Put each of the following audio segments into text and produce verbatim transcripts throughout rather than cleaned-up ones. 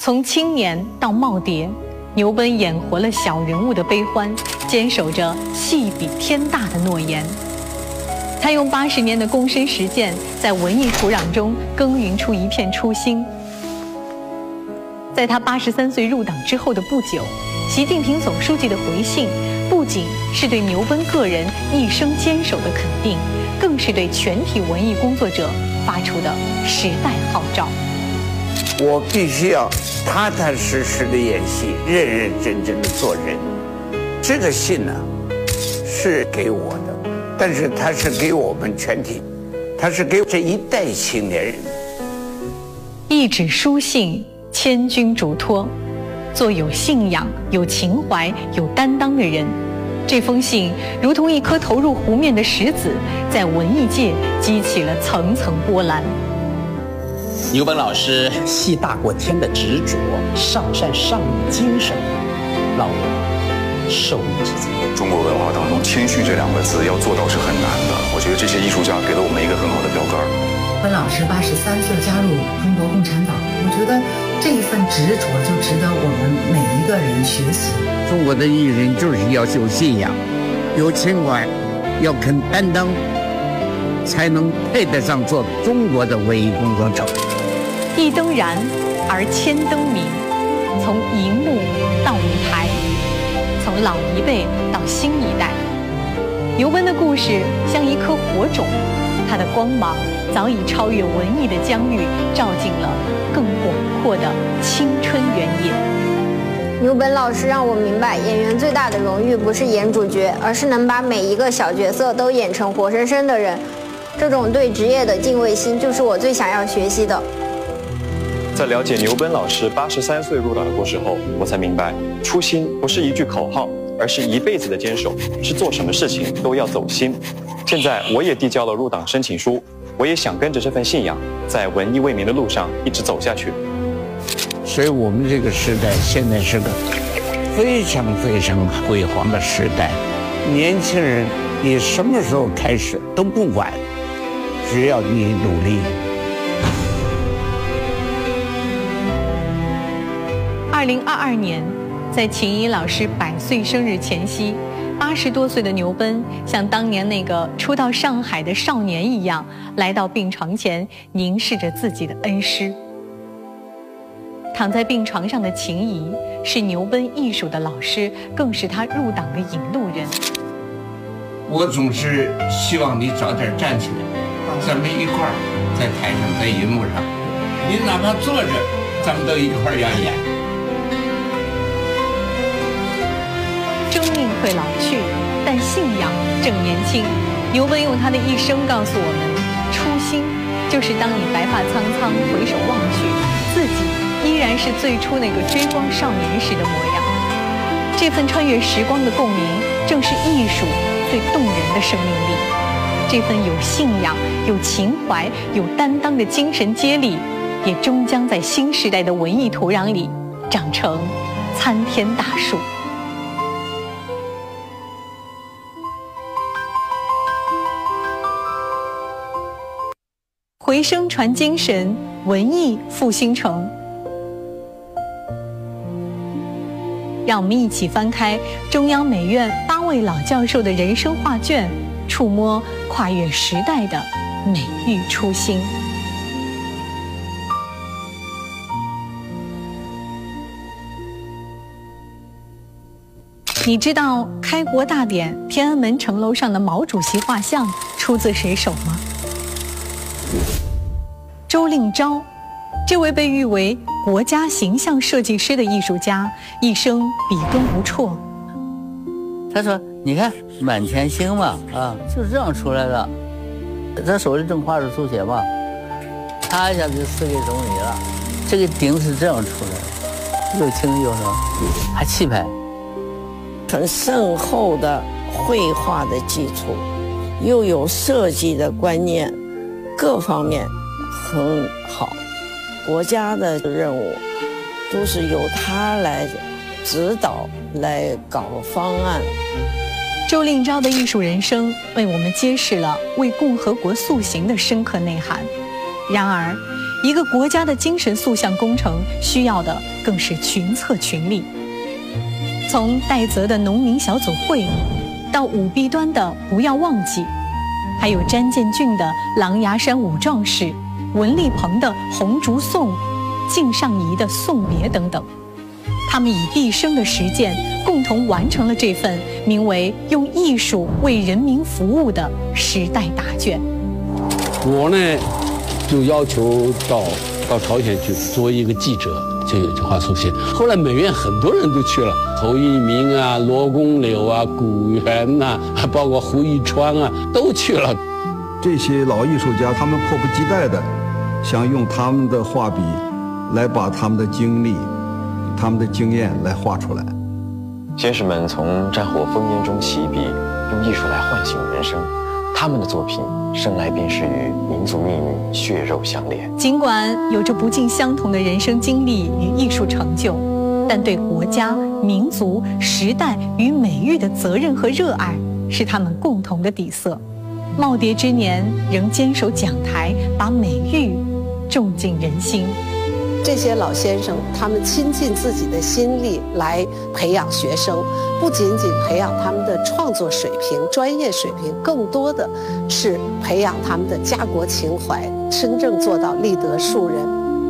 从青年到耄耋，牛奔演活了小人物的悲欢，坚守着戏比天大的诺言。他用八十年的躬身实践，在文艺土壤中耕耘出一片初心。在他八十三岁入党之后的不久，习近平总书记的回信不仅是对牛奔个人一生坚守的肯定，更是对全体文艺工作者发出的时代号召。 我必须要踏踏实实的演戏，认认真真的做人。这个信呢，是给我的，但是它是给我们全体，它是给这一代青年人。 一纸书信，千钧嘱托，做有信仰、有情怀、有担当的人。这封信如同一颗投入湖面的石子，在文艺界激起了层层波澜。 牛奔老师戏大过天的执着，上善上义精神，让我受益至极。 中国文化当中，谦虚这两个字要做到是很难的。我觉得这些艺术家给了我们一个很好的标杆。 奔老师八十三岁加入中国共产党，我觉得这一份执着就值得我们每一个人学习。 中国的艺人就是要有信仰，有情怀，要肯担当，才能配得上做中国的文艺工作者。 一灯燃而千灯明，从荧幕到舞台，从老一辈到新一代，牛奔的故事像一颗火种，它的光芒早已超越文艺的疆域，照进了更广阔的青春原野。 牛奔老师让我明白，演员最大的荣誉不是演主角，而是能把每一个小角色都演成活生生的人。这种对职业的敬畏心，就是我最想要学习的。 在了解牛奔老师八十三岁入党的故事后，我才明白，初心不是一句口号，而是一辈子的坚守，是做什么事情都要走心。现在我也递交了入党申请书，我也想跟着这份信仰，在文艺为民的路上一直走下去。 所以我们这个时代现在是个非常非常辉煌的时代，年轻人你什么时候开始都不晚，只要你努力。 二零二二年，在秦怡老师百岁生日前夕，八十多岁的牛奔像当年那个初到上海的少年一样，来到病床前，凝视着自己的恩师。躺在病床上的秦怡是牛奔艺术的老师，更是他入党的引路人。 我总是希望你早点站起来，咱们一块儿在台上，在银幕上，你哪怕坐着，咱们都一块儿要演。 生命会老去，但信仰正年轻。牛奔用他的一生告诉我们，初心就是当你白发苍苍回首望去，自己依然是最初那个追光少年时的模样。这份穿越时光的共鸣，正是艺术最动人的生命力。这份有信仰、有情怀、有担当的精神接力，也终将在新时代的文艺土壤里长成参天大树。回声传精神，文艺复兴城。让我们一起翻开中央美院八位老教授的人生画卷，触摸跨越时代的美育初心。你知道开国大典天安门城楼上的毛主席画像出自谁手吗？周令钊，这位被誉为国家形象设计师的艺术家，一生笔耕不辍。 他说：“你看满天星嘛，啊，就是这样出来的。他手里正画着速写嘛，他一下就赐给总理了。这个顶是这样出来的，又轻又什么，还气派。 很深厚的绘画的基础，又有设计的观念，各方面很好。国家的任务都是由他来指导，来搞方案。 周令钊的艺术人生为我们揭示了为共和国塑形的深刻内涵。然而， 一个国家的精神塑像工程需要的更是群策群力。从戴泽的农民小组会，到武弊端的不要忘记，还有詹建俊的狼牙山五壮士，文立鹏的红烛颂，靳尚谊的送别等等，他们以毕生的实践共同完成了这份名为“用艺术为人民服务”的时代答卷。 我呢，就要求到到朝鲜去做一个记者，就有句话出现。后来美院很多人都去了，侯一鸣啊、罗公柳啊、古元呐、啊，包括胡一川啊，都去了。 这些老艺术家，他们迫不及待的想用他们的画笔来把他们的经历、他们的经验来画出来。 先生们从战火烽烟中起笔，用艺术来唤醒人生。他们的作品生来便是与民族命运血肉相连。 尽管有着不尽相同的人生经历与艺术成就，但对国家、民族、时代与美育的责任和热爱是他们共同的底色。耄耋之年仍坚守讲台，把美育种进人心。 这些老先生，他们倾尽自己的心力来培养学生，不仅仅培养他们的创作水平、专业水平，更多的是培养他们的家国情怀，真正做到立德树人。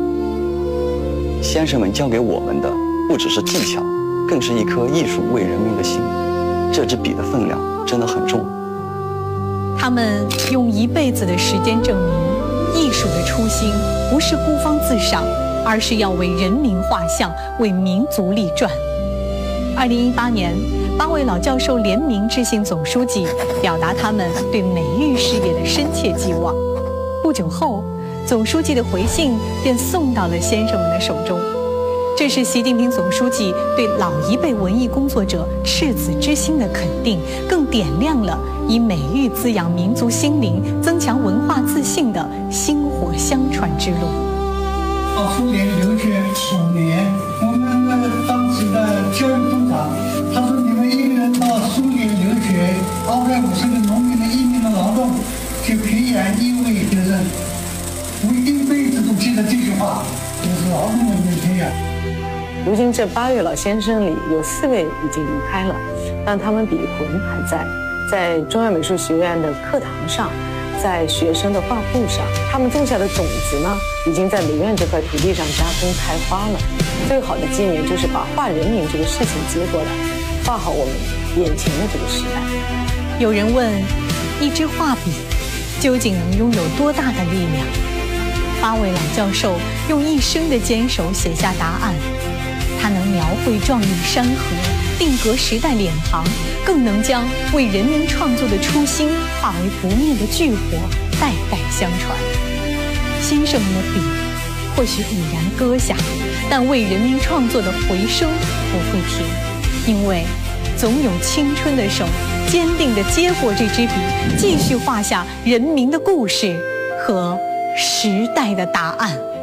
先生们教给我们的不只是技巧，更是一颗艺术为人民的心。这支笔的分量真的很重。 他们用一辈子的时间证明，艺术的初心不是孤芳自赏，而是要为人民画像，为民族立传。二零一八年，八位老教授联名致信总书记，表达他们对美育事业的深切寄望。不久后，总书记的回信便送到了先生们的手中。这是习近平总书记对老一辈文艺工作者赤子之心的肯定，更点亮了以美育滋养民族心灵、增强文化自信的薪火相传之路。 到苏联留学五年，我们的当时的教育部长他说：“你们一个人到苏联留学，二百五十个农民的一年的劳动，去培养一位学生。”我一辈子都记得这句话，就是劳动人民培养。 如今这八位老先生里有四位已经离开了，但他们笔魂还在，在中央美术学院的课堂上，在学生的画布上，他们种下的种子呢，已经在美院这块土地上扎根开花了。最好的纪念就是把画人民这个事情接过来，画好我们眼前的这个时代。 有人问，一支画笔究竟能拥有多大的力量？八位老教授用一生的坚守写下答案。它能描绘壮丽山河，定格时代脸庞，更能将为人民创作的初心化为不灭的炬火，代代相传。先生们的笔或许已然搁下，但为人民创作的回声不会停，因为总有青春的手坚定地接过这支笔，继续画下人民的故事和时代的答案。